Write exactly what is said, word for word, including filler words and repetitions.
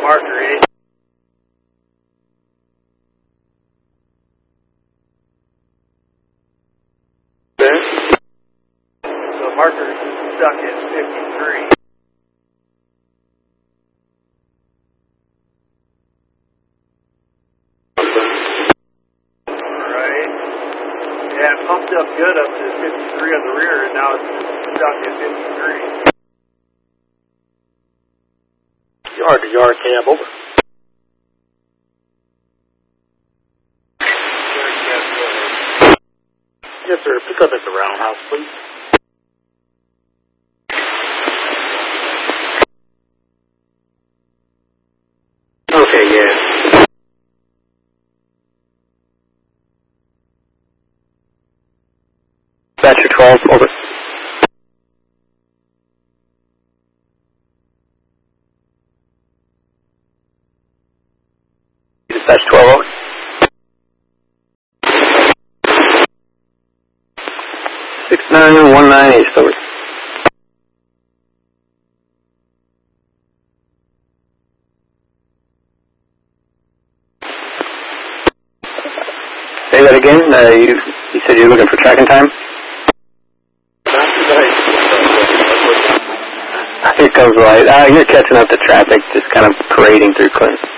marker eight. Okay. So marker stuck at fifty-three. Alright. Yeah, it pumped up good up to fifty-three on the rear, and now it's stuck at fifty-three. Yard to yard cab, over. Yes, sir. Pick up at the roundhouse, please. Okay, yeah. Dispatcher twelve, over. Dispatch twelve, over. six nine one nine eight, over. Say that again. Uh, you, you said you're looking for tracking time? Here comes light. Uh, you're catching up to traffic, just kind of parading through Clinton.